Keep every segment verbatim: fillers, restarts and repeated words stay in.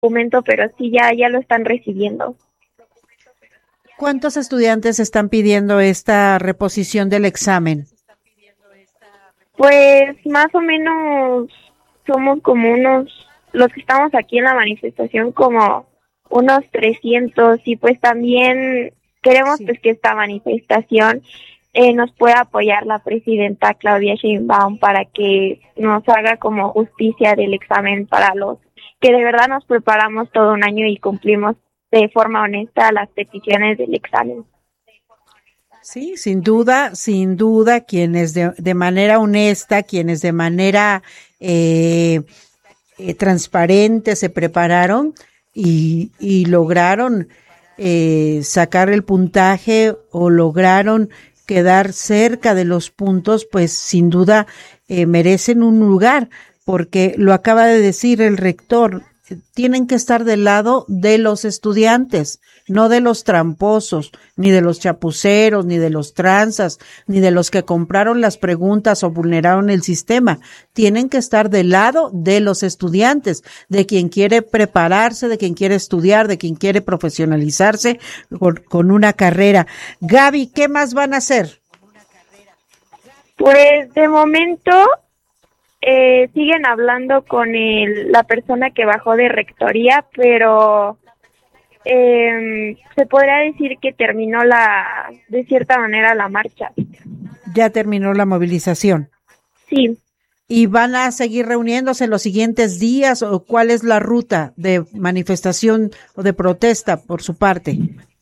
documento, pero sí ya, ya lo están recibiendo. ¿Cuántos estudiantes están pidiendo esta reposición del examen? Pues más o menos somos como unos, los que estamos aquí en la manifestación, como unos trescientos, y pues también queremos sí. pues que esta manifestación eh, nos pueda apoyar la presidenta Claudia Sheinbaum para que nos haga como justicia del examen para los que de verdad nos preparamos todo un año y cumplimos de forma honesta las peticiones del examen. Sí, sin duda, sin duda, quienes de, de manera honesta, quienes de manera eh, eh, transparente se prepararon y, y lograron eh, sacar el puntaje o lograron quedar cerca de los puntos, pues sin duda eh, merecen un lugar, porque lo acaba de decir el rector, tienen que estar del lado de los estudiantes, no de los tramposos, ni de los chapuceros, ni de los tranzas, ni de los que compraron las preguntas o vulneraron el sistema. Tienen que estar del lado de los estudiantes, de quien quiere prepararse, de quien quiere estudiar, de quien quiere profesionalizarse con, con una carrera. Gaby, ¿qué más van a hacer? Pues de momento Eh, siguen hablando con el, la persona que bajó de rectoría, pero eh, se podría decir que terminó la, de cierta manera, la marcha. Ya terminó la movilización. Sí. ¿Y van a seguir reuniéndose en los siguientes días o cuál es la ruta de manifestación o de protesta por su parte?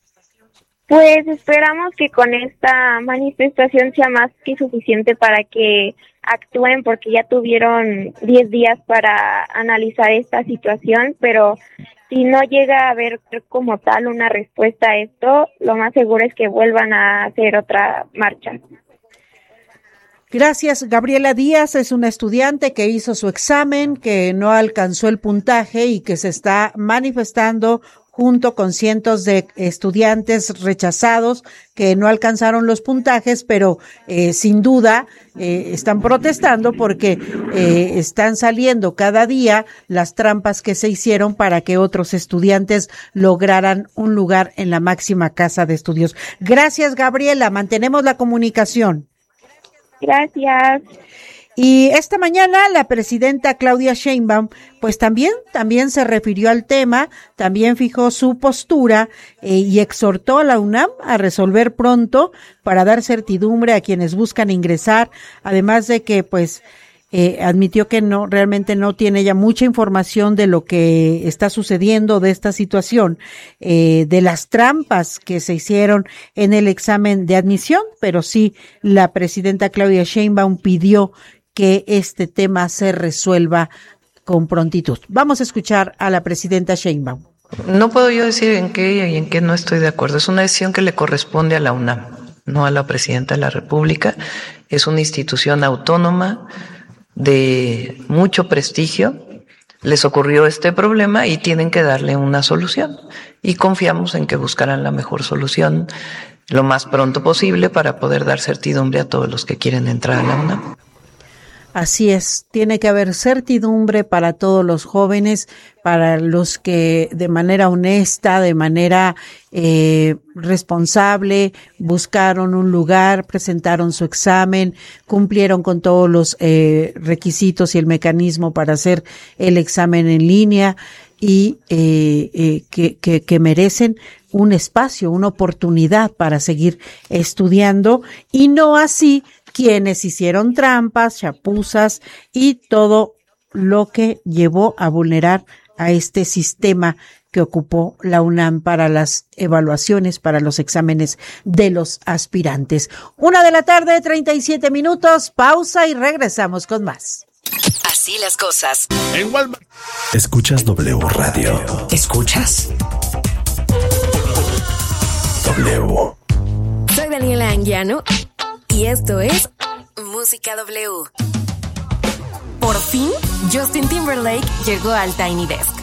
Pues esperamos que con esta manifestación sea más que suficiente para que actúen, porque ya tuvieron diez días para analizar esta situación, pero si no llega a haber como tal una respuesta a esto, lo más seguro es que vuelvan a hacer otra marcha. Gracias. Gabriela Díaz es una estudiante que hizo su examen, que no alcanzó el puntaje y que se está manifestando junto con cientos de estudiantes rechazados que no alcanzaron los puntajes, pero eh, sin duda eh, están protestando porque eh, están saliendo cada día las trampas que se hicieron para que otros estudiantes lograran un lugar en la máxima casa de estudios. Gracias, Gabriela. Mantenemos la comunicación. Gracias. Y esta mañana la presidenta Claudia Sheinbaum, pues también, también se refirió al tema, también fijó su postura eh, y exhortó a la UNAM a resolver pronto para dar certidumbre a quienes buscan ingresar, además de que pues eh, admitió que no, realmente no tiene ya mucha información de lo que está sucediendo, de esta situación, eh, de las trampas que se hicieron en el examen de admisión, pero sí la presidenta Claudia Sheinbaum pidió que este tema se resuelva con prontitud. Vamos a escuchar a la presidenta Sheinbaum. No puedo yo decir en qué y en qué no estoy de acuerdo. Es una decisión que le corresponde a la UNAM, no a la presidenta de la República. Es una institución autónoma de mucho prestigio. Les ocurrió este problema y tienen que darle una solución. Y confiamos en que buscarán la mejor solución lo más pronto posible para poder dar certidumbre a todos los que quieren entrar a la UNAM. Así es, tiene que haber certidumbre para todos los jóvenes, para los que de manera honesta, de manera eh, responsable, buscaron un lugar, presentaron su examen, cumplieron con todos los eh, requisitos y el mecanismo para hacer el examen en línea y eh, eh, que, que, que merecen un espacio, una oportunidad para seguir estudiando y no así quienes hicieron trampas, chapuzas y todo lo que llevó a vulnerar a este sistema que ocupó la UNAM para las evaluaciones, para los exámenes de los aspirantes. Una de la tarde, treinta y siete minutos, pausa y regresamos con más. Así las cosas. En Walmart. Escuchas W Radio. ¿Escuchas? W. Soy Daniela Anguiano y esto es Música W. Por fin, Justin Timberlake llegó al Tiny Desk.